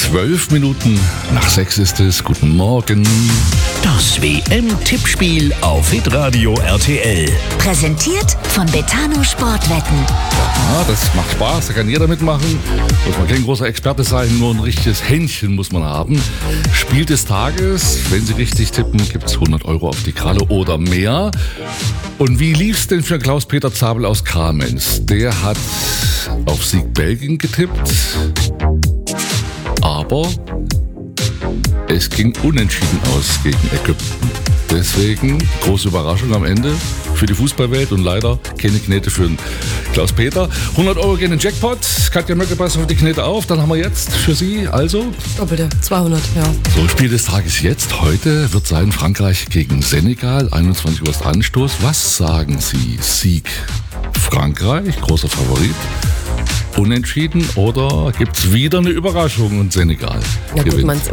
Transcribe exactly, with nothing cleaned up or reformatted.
Zwölf Minuten nach sechs ist es. Guten Morgen. Das W M-Tippspiel auf Hitradio R T L. Präsentiert von Betano Sportwetten. Ja, das macht Spaß, da kann jeder mitmachen. Muss man kein großer Experte sein, nur ein richtiges Händchen muss man haben. Spiel des Tages, wenn Sie richtig tippen, gibt es hundert Euro auf die Kralle oder mehr. Und wie lief's denn für Klaus-Peter Zabel aus Kamenz? Der hat auf Sieg Belgien getippt, aber es ging unentschieden aus gegen Ägypten. Deswegen große Überraschung am Ende für die Fußballwelt und leider keine Knete für den Klaus-Peter. hundert Euro gehen in den Jackpot. Katja Möcke passt auf die Knete auf. Dann haben wir jetzt für Sie also... Doppelte, zweihundert, ja. So, Spiel des Tages jetzt. Heute wird sein Frankreich gegen Senegal. einundzwanzig Uhr ist Anstoß. Was sagen Sie? Sieg Frankreich, großer Favorit. Unentschieden oder gibt es wieder eine Überraschung und Senegal Ja gut, gewinnt? man